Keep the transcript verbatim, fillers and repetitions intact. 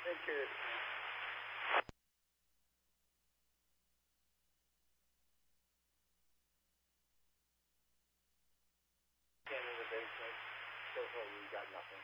Take care. Into the basement. So far, we got nothing.